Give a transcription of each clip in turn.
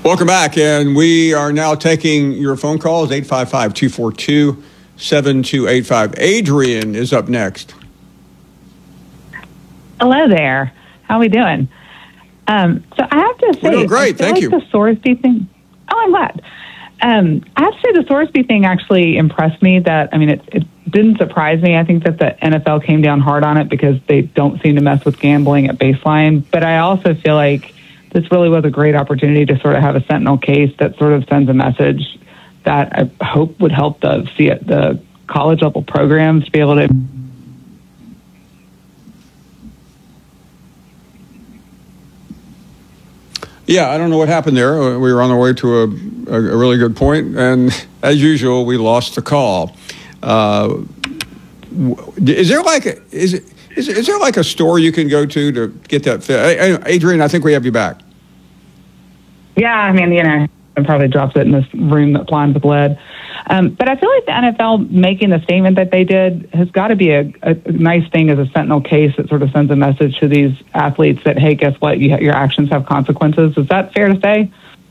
Welcome back, and we are now taking your phone calls, 855-242-7285. Adrian is up next. Hello there. How are we doing? So I have to say, we're doing great. Thank you. The Sorsby thing. Oh, I'm glad. I have to say the Sorsby thing actually impressed me. It didn't surprise me. I think that the NFL came down hard on it because they don't seem to mess with gambling at baseline. But I also feel like this really was a great opportunity to sort of have a sentinel case that sort of sends a message that I hope would help the college level programs to be able to. Yeah, I don't know what happened there. We were on the way to a really good point, and as usual, we lost the call. Is there like a store you can go to get that fit? Adrian, I think we have you back. Yeah, it probably drops it in this room that blinds with lead. But I feel like the NFL making the statement that they did has got to be a nice thing as a sentinel case that sort of sends a message to these athletes that, hey, guess what? Your actions have consequences. Is that fair to say?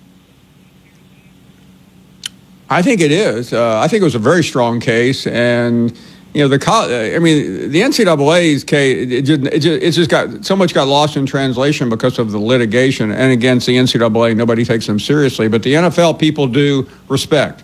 I think it is. I think it was a very strong case, and the NCAA's case, it just got so much got lost in translation because of the litigation. And against the NCAA, nobody takes them seriously, but the NFL people do respect.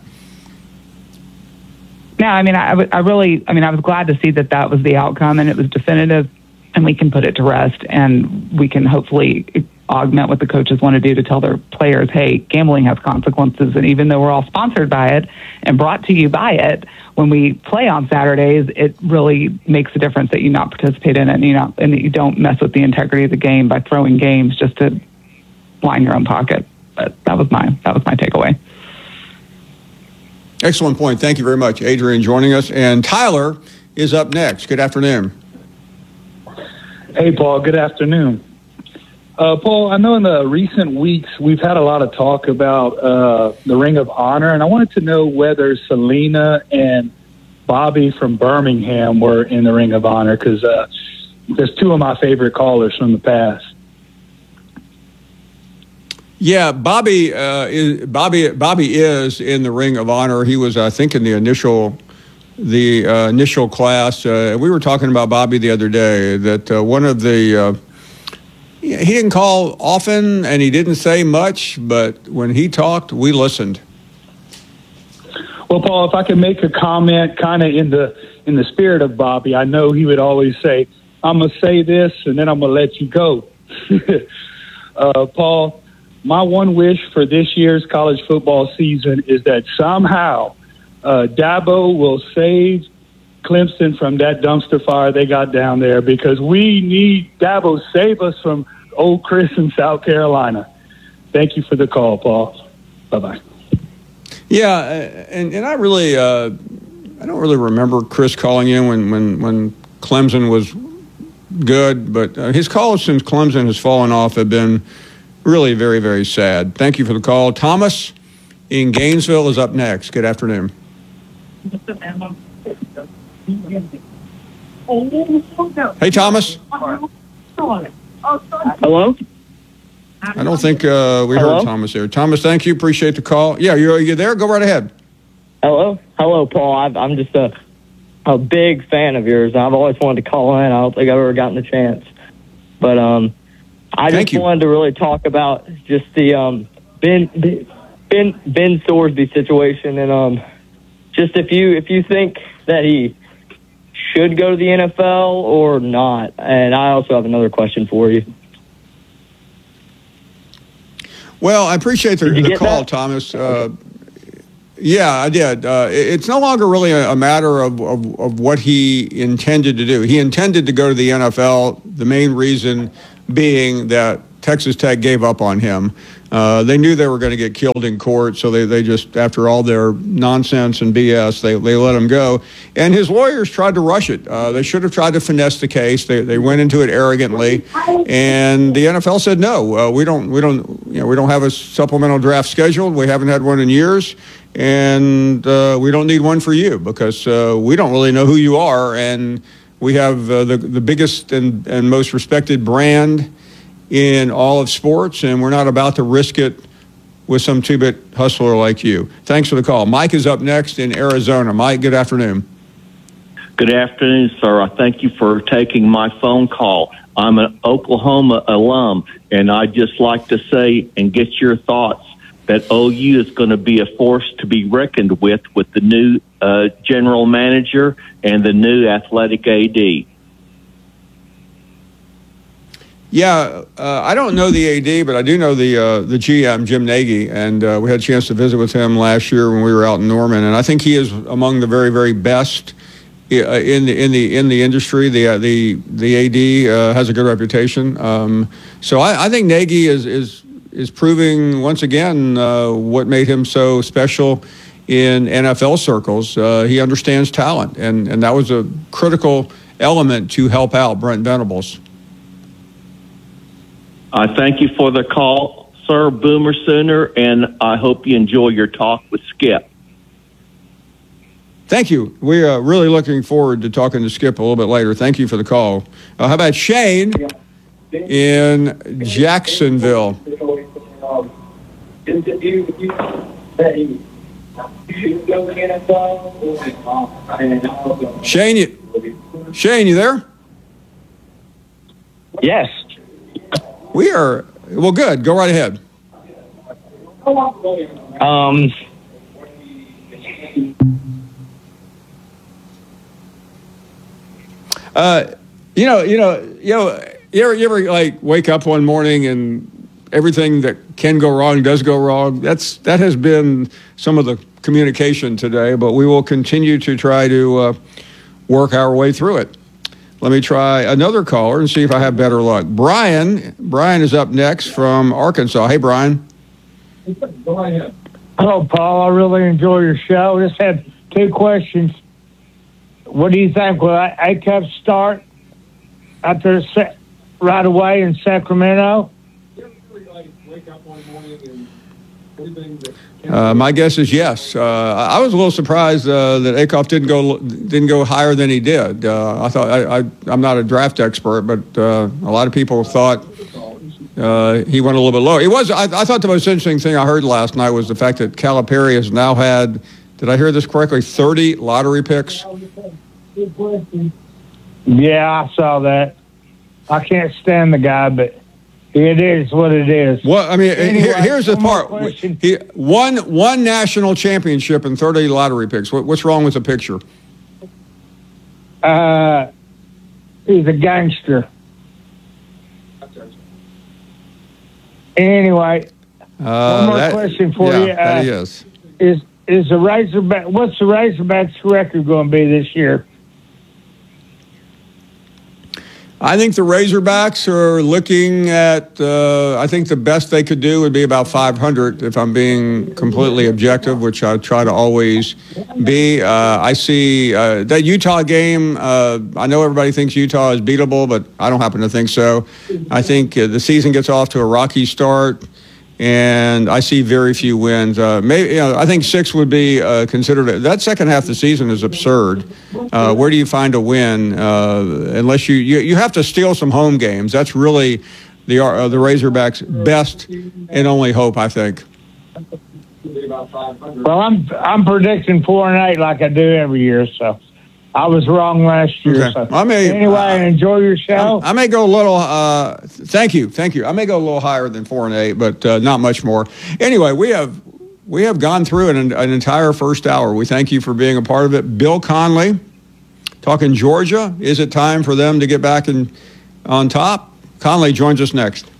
No, I was glad to see that was the outcome, and it was definitive, and we can put it to rest, and we can hopefully augment what the coaches want to do to tell their players, hey, gambling has consequences, and even though we're all sponsored by it and brought to you by it, when we play on Saturdays, it really makes a difference that you not participate in it, and that you don't mess with the integrity of the game by throwing games just to line your own pocket. But that was my takeaway. Excellent point. Thank you very much, Adrian, joining us. And Tyler is up next. Good afternoon. Hey, Paul. Good afternoon. Paul, I know in the recent weeks we've had a lot of talk about the Ring of Honor, and I wanted to know whether Selena and Bobby from Birmingham were in the Ring of Honor, because there's two of my favorite callers from the past. Yeah, Bobby is in the Ring of Honor. He was, I think, in the initial class. We were talking about Bobby the other day, that one of the he didn't call often and he didn't say much, but when he talked, we listened. Well, Paul, if I could make a comment kind of in the spirit of Bobby, I know he would always say, I'm going to say this and then I'm going to let you go. Paul, my one wish for this year's college football season is that somehow Dabo will save Clemson from that dumpster fire they got down there, because we need Dabo save us from old Chris in South Carolina. Thank you for the call, Paul. Bye-bye. Yeah, and I really I don't really remember Chris calling in when Clemson was good, but his calls since Clemson has fallen off have been really very, very sad. Thank you for the call. Thomas in Gainesville is up next. Good afternoon. Hey, Thomas. Hello? I don't think we heard Thomas there. Thomas, thank you. Appreciate the call. Yeah, you there? Go right ahead. Hello, Paul. I'm just a big fan of yours. I've always wanted to call in. I don't think I've ever gotten the chance. But I just wanted to really talk about just the Ben Sorsby situation, and just if you think that he should go to the NFL or not. And I also have another question for you. Well, I appreciate the call, that? Thomas. Yeah, I did. It's no longer really a matter of what he intended to do. He intended to go to the NFL, the main reason being that Texas Tech gave up on him. They knew they were going to get killed in court, so they just, after all their nonsense and BS, they let him go. And his lawyers tried to rush it. They should have tried to finesse the case. They went into it arrogantly, and the NFL said no. We don't have a supplemental draft scheduled. We haven't had one in years, and we don't need one for you because we don't really know who you are, and we have the biggest and most respected brand in all of sports, and we're not about to risk it with some two-bit hustler like you. Thanks for the call. Mike is up next in Arizona. Mike, good afternoon. Good afternoon, sir. I thank you for taking my phone call. I'm an Oklahoma alum, and I'd just like to say and get your thoughts that OU is going to be a force to be reckoned with the new general manager and the new athletic AD. Yeah, I don't know the AD, but I do know the GM, Jim Nagy, and we had a chance to visit with him last year when we were out in Norman, and I think he is among the very, very best in the industry. The AD has a good reputation, so I think Nagy is proving once again what made him so special in NFL circles. He understands talent, and that was a critical element to help out Brent Venables. I thank you for the call, sir, Boomer Sooner, and I hope you enjoy your talk with Skip. Thank you. We are really looking forward to talking to Skip a little bit later. Thank you for the call. How about Shane in Jacksonville? Shane, you there? Yes. We are, well, good. Go right ahead. You ever like wake up one morning and everything that can go wrong does go wrong? That has been some of the communication today, but we will continue to try to work our way through it. Let me try another caller and see if I have better luck. Brian is up next from Arkansas. Hey, Brian. Hello, Paul. I really enjoy your show. Just had two questions. What do you think? Will ACUP start out there right away in Sacramento? My guess is yes. I was a little surprised that Acuff didn't go higher than he did. I thought I'm not a draft expert, but a lot of people thought he went a little bit lower. I thought the most interesting thing I heard last night was the fact that Calipari has now had, did I hear this correctly, 30 lottery picks? Yeah, I saw that. I can't stand the guy, but it is what it is. Well, I mean, anyway, here's the part. He won one national championship and 30 lottery picks. What's wrong with the picture? He's a gangster. Anyway, one more question for you. That is the Razorback? What's the Razorbacks' record going to be this year? I think the Razorbacks are looking at, I think the best they could do would be about 500 if I'm being completely objective, which I try to always be. I see that Utah game, I know everybody thinks Utah is beatable, but I don't happen to think so. I think the season gets off to a rocky start, and I see very few wins. I think 6 would be considered. That second half of the season is absurd. Where do you find a win unless you have to steal some home games? That's really the Razorbacks' best and only hope, I think. Well, I'm predicting 4-8 like I do every year, so I was wrong last year. Okay. So. Anyway, enjoy your show. I may go a little. Thank you. I may go a little higher than 4-8, but not much more. Anyway, we have gone through an entire first hour. We thank you for being a part of it. Bill Conley, talking Georgia. Is it time for them to get back on top? Conley joins us next.